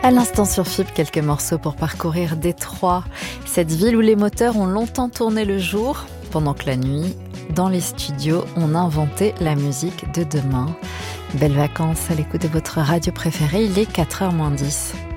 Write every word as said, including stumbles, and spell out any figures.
À l'instant sur F I B, quelques morceaux pour parcourir Détroit, cette ville où les moteurs ont longtemps tourné le jour, pendant que la nuit, dans les studios, on inventait la musique de demain. Belles vacances à l'écoute de votre radio préférée, il est quatre heures moins dix.